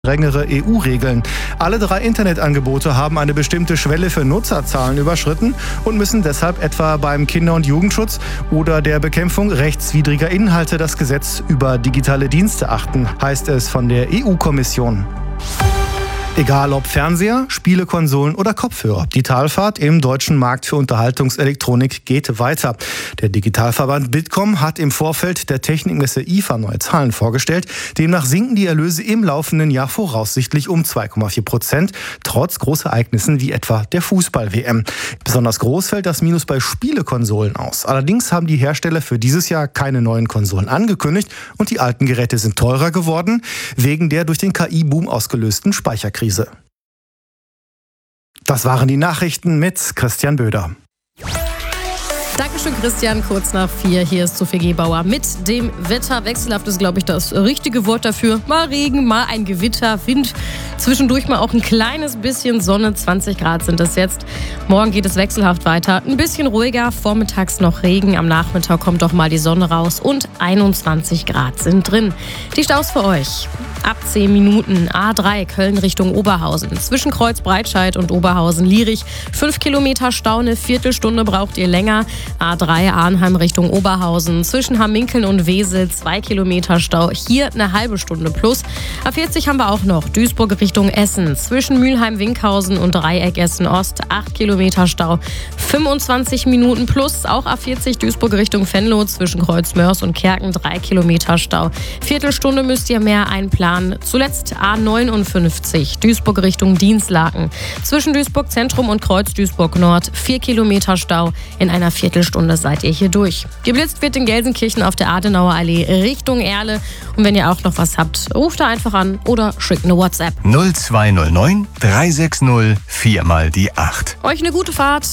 strengere EU-Regeln. Alle 3 Internetangebote haben eine bestimmte Schwelle für Nutzerzahlen überschritten und müssen deshalb etwa beim Kinder- und Jugendschutz oder der Bekämpfung rechtswidriger Inhalte das Gesetz über digitale Dienste achten, heißt es von der EU-Kommission. Egal ob Fernseher, Spielekonsolen oder Kopfhörer, die Talfahrt im deutschen Markt für Unterhaltungselektronik geht weiter. Der Digitalverband Bitkom hat im Vorfeld der Technikmesse IFA neue Zahlen vorgestellt. Demnach sinken die Erlöse im laufenden Jahr voraussichtlich um 2,4%, trotz Großereignissen wie etwa der Fußball-WM. Besonders groß fällt das Minus bei Spielekonsolen aus. Allerdings haben die Hersteller für dieses Jahr keine neuen Konsolen angekündigt und die alten Geräte sind teurer geworden, wegen der durch den KI-Boom ausgelösten Speicherkrise. Das waren die Nachrichten mit Christian Böder. Dankeschön, Christian. Kurz nach 4, hier ist Sophie Gebauer mit dem Wetter. Wechselhaft ist, glaube ich, das richtige Wort dafür. Mal Regen, mal ein Gewitter, Wind, zwischendurch mal auch ein kleines bisschen Sonne. 20 Grad sind es jetzt. Morgen geht es wechselhaft weiter. Ein bisschen ruhiger, vormittags noch Regen. Am Nachmittag kommt doch mal die Sonne raus und 21 Grad sind drin. Die Staus für euch. Ab 10 Minuten A3 Köln Richtung Oberhausen. Zwischen Kreuz Breitscheid und Oberhausen-Lierich 5 Kilometer Stau, eine Viertelstunde braucht ihr länger. A3 Arnheim Richtung Oberhausen. Zwischen Hamminkeln und Wesel 2 Kilometer Stau. Hier eine halbe Stunde plus. A40 haben wir auch noch. Duisburg Richtung Essen. Zwischen Mülheim-Winkhausen und Dreieck Essen-Ost 8 Kilometer Stau. 25 Minuten plus. Auch A40 Duisburg Richtung Venlo. Zwischen Kreuzmörs und Kerken 3 Kilometer Stau. Viertelstunde müsst ihr mehr einplanen. Zuletzt A59 Duisburg Richtung Dinslaken. Zwischen Duisburg Zentrum und Kreuz Duisburg Nord 4 Kilometer Stau. In einer Viertelstunde seid ihr hier durch. Geblitzt wird in Gelsenkirchen auf der Adenauer Allee Richtung Erle. Und wenn ihr auch noch was habt, ruft da einfach an oder schickt eine WhatsApp. 0209 360 4 mal die 8. Euch eine gute Fahrt.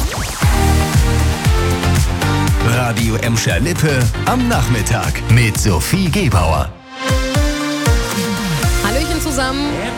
Radio Emscher-Lippe am Nachmittag mit Sophie Gebauer. Hallöchen zusammen.